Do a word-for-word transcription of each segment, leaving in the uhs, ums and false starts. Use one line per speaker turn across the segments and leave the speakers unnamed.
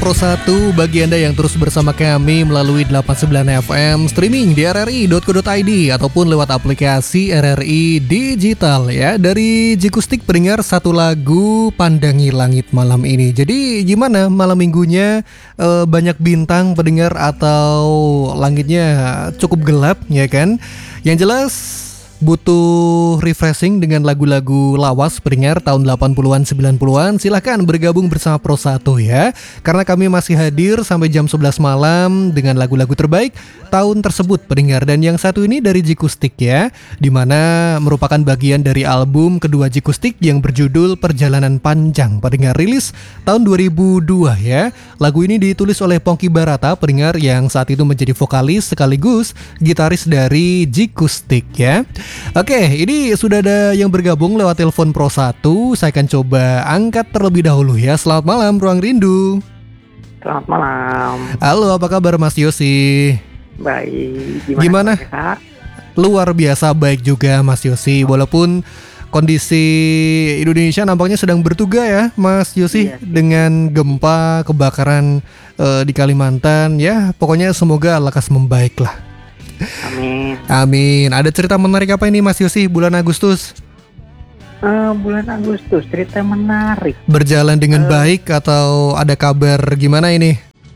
Pro satu bagi Anda yang terus bersama kami melalui delapan puluh sembilan F M, streaming di r r i dot co dot i d ataupun lewat aplikasi R R I Digital ya. Dari Jikustik pendengar satu lagu Pandangi Langit malam ini. Jadi gimana malam minggunya, e, banyak bintang pendengar atau langitnya cukup gelap ya kan? Yang jelas butuh refreshing dengan lagu-lagu lawas pendengar tahun delapan puluhan sembilan puluhan, silahkan bergabung bersama Pro satu ya. Karena kami masih hadir sampai jam sebelas malam dengan lagu-lagu terbaik tahun tersebut pendengar. Dan yang satu ini dari Jikustik ya, dimana merupakan bagian dari album kedua Jikustik yang berjudul Perjalanan Panjang pendengar, rilis tahun dua ribu dua ya. Lagu ini ditulis oleh Pongki Barata pendengar, yang saat itu menjadi vokalis sekaligus gitaris dari Jikustik ya. Oke, ini sudah ada yang bergabung lewat telepon Pro satu. Saya akan coba angkat terlebih dahulu ya. Selamat malam Ruang Rindu.
Selamat malam.
Halo, apa kabar Mas Yosi?
Baik.
Gimana? Gimana?
Kak?
Luar biasa baik juga Mas Yosi. Walaupun kondisi Indonesia nampaknya sedang bertuga ya Mas Yosi, iya, dengan gempa, kebakaran uh, di Kalimantan. Ya, pokoknya semoga lekas membaik lah.
Amin.
Amin. Ada cerita menarik apa ini Mas Yosi bulan Agustus?
Uh, bulan Agustus cerita menarik.
Berjalan dengan uh, baik atau ada kabar gimana ini?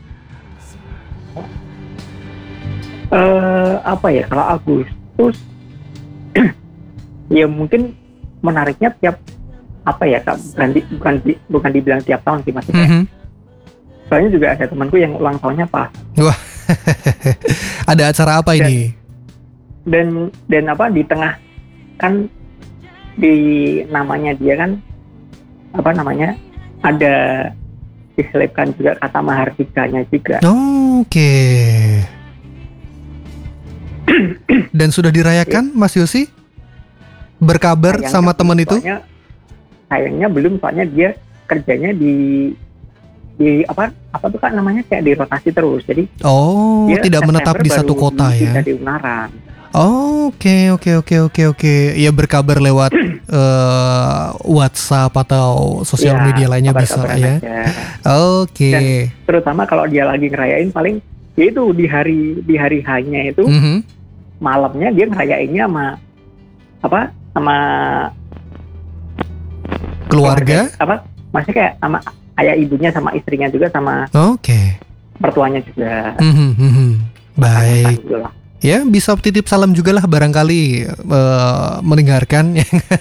Uh, apa ya, kalau Agustus ya mungkin menariknya tiap apa ya Kak, bukan di, bukan di, bukan dibilang tiap tahun sih maksudnya. Mm-hmm. Soalnya juga ada temanku yang ulang tahunnya pas.
Wah. Ada acara apa dan, ini?
Dan dan apa di tengah kan di namanya dia kan apa namanya ada diselipkan juga kata mahardikanya juga.
Oh, oke. Okay. Dan sudah dirayakan Mas Yosi? Berkabar sayangnya sama teman itu?
Soalnya, sayangnya belum, soalnya dia kerjanya di di apa apa tuh Kak namanya, kayak dirotasi terus, jadi
oh tidak menetap di satu kota ya.
Di Ungaran.
Oke oke oke oke oke. Ya berkabar lewat uh, WhatsApp atau sosial ya, media lainnya bisa ya. Oke. Okay.
Terutama kalau dia lagi ngerayain, paling yaitu di hari di hari hanya itu mm-hmm. malamnya dia ngerayainnya sama apa sama
keluarga,
keluarga apa maksudnya kayak sama ayah ibunya, sama istrinya juga, sama
oke okay. mertuanya
juga.
Mm-hmm. Baik. Ya bisa titip salam juga lah barangkali uh, mendengarkan.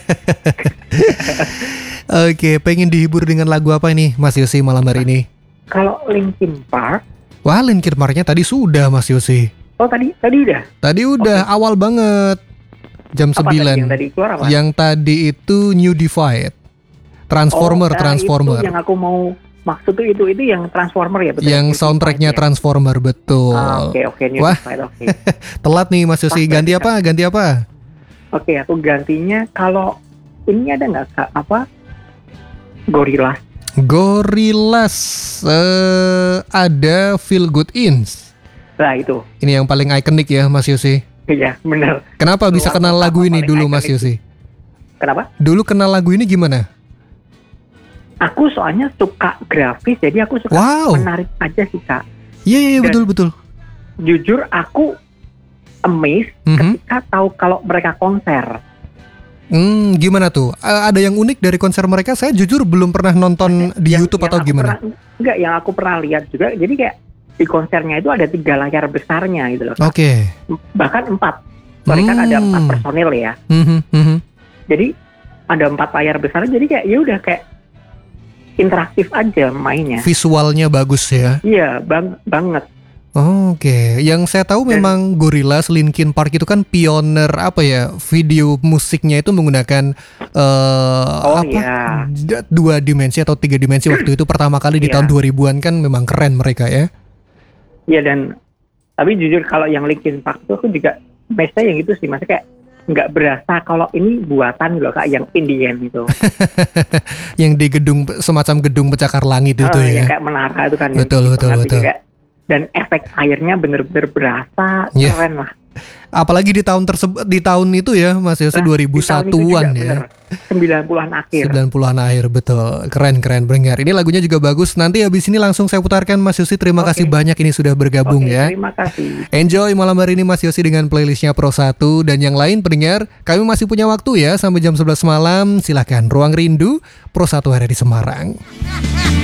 Oke, okay, pengen dihibur dengan lagu apa ini Mas Yosi malam hari ini?
Kalau Linkin Park.
Wah, Linkin Parknya tadi sudah Mas Yosi.
Oh tadi tadi udah.
Tadi udah okay. Awal banget jam
apa
sembilan.
Tadi, yang tadi keluar apa?
Yang tadi itu New Divide. Transformer,
oh, nah
Transformer.
Itu yang aku mau maksud tuh itu itu yang Transformer ya betul.
Yang soundtracknya ya? Transformer betul.
Oke ah, oke okay, okay,
wah,
okay.
Telat nih Mas Yosi. Ganti apa? Ganti apa?
Oke, okay, aku gantinya kalau ini ada nggak Kak apa? Gorillaz.
Gorillaz uh, ada Feel Good Ins.
Nah itu.
Ini yang paling ikonik ya Mas Yosi.
Iya benar.
Kenapa bisa kenal lagu ini dulu Mas Yosi?
Kenapa?
Dulu kenal lagu ini gimana?
Aku soalnya suka grafis, jadi aku suka
wow.
menarik aja sih Kak.
Iya yeah, yeah, betul betul.
Jujur aku amazed mm-hmm. ketika tahu kalau mereka konser.
Hmm, gimana tuh? Uh, ada yang unik dari konser mereka? Saya jujur belum pernah nonton di yang, YouTube yang atau gimana?
Pernah, enggak, yang aku pernah lihat juga. Jadi kayak di konsernya itu ada tiga layar besarnya gitu loh.
Oke. Okay.
Bahkan empat. Soalnya hmm. kan ada empat personil ya.
Mm-hmm, mm-hmm. Jadi
ada empat layar besar. Jadi kayak ya udah kayak interaktif aja mainnya.
Visualnya bagus ya.
Iya, bang banget.
Oh, oke, okay. Yang saya tahu Dan, memang Gorillaz, Linkin Park itu kan pioner apa ya, video musiknya itu menggunakan uh,
oh,
apa
iya.
dua dimensi atau tiga dimensi waktu itu pertama kali di iya. tahun dua ribuan kan memang keren mereka ya.
Iya, dan tapi jujur kalau yang Linkin Park itu aku juga biasanya yang gitu sih, maksudnya kayak nggak berasa kalau ini buatan loh Kak, yang Indian gitu.
Yang di gedung, semacam gedung pencakar langit itu
oh,
ya.
Kayak menara itu kan.
Betul betul betul.
Kayak, dan efek airnya bener-bener berasa yeah. keren lah.
Apalagi di tahun tersebut, di tahun itu ya Mas Yosi, nah, dua ribu satuan ya. Bener.
sembilan puluhan akhir.
sembilan puluhan akhir, betul. Keren-keren Brengar. Ini lagunya juga bagus. Nanti habis ini langsung saya putarkan Mas Yosi. Terima
Oke.
kasih banyak ini sudah bergabung
Oke,
ya.
terima kasih.
Enjoy malam hari ini Mas Yosi dengan playlistnya Pro satu. Dan yang lain pendengar, kami masih punya waktu ya sampai jam sebelas malam. Silahkan Ruang Rindu Pro satu hari di Semarang.